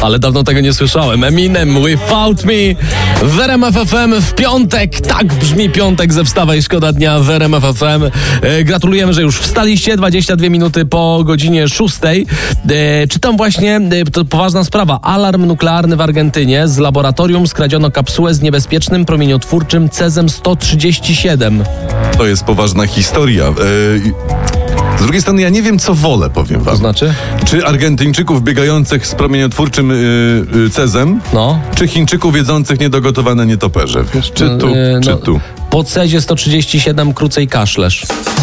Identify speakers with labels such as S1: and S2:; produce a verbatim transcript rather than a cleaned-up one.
S1: Ale dawno tego nie słyszałem. Eminem, Without Me w R M F F M w piątek. Tak brzmi piątek ze Wstawaj Szkoda Dnia w R M F F M. E, gratulujemy, że już wstaliście. dwadzieścia dwie minuty po godzinie szóstej. E, czytam właśnie, e, to poważna sprawa. Alarm nuklearny w Argentynie. Z laboratorium skradziono kapsułę z niebezpiecznym promieniotwórczym cezem sto trzydzieści siedem.
S2: To jest poważna historia. E, Z drugiej strony ja nie wiem, co wolę, powiem wam.
S1: To znaczy?
S2: Czy Argentyńczyków biegających z promieniotwórczym yy, yy, cezem,
S1: No.
S2: czy Chińczyków jedzących niedogotowane nietoperze, wiesz? Czy tu,
S1: Yy,
S2: czy
S1: no,
S2: tu?
S1: Po cezie sto trzydzieści siedem krócej kaszlesz.